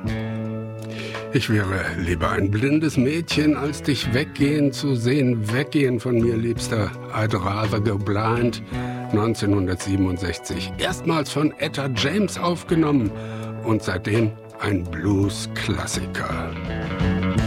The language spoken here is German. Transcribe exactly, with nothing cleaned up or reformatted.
Ich wäre lieber ein blindes Mädchen, als dich weggehen zu sehen. Weggehen von mir, Liebster. I'd rather go blind. neunzehnhundertsiebenundsechzig. Erstmals von Etta James aufgenommen und seitdem ein Blues-Klassiker.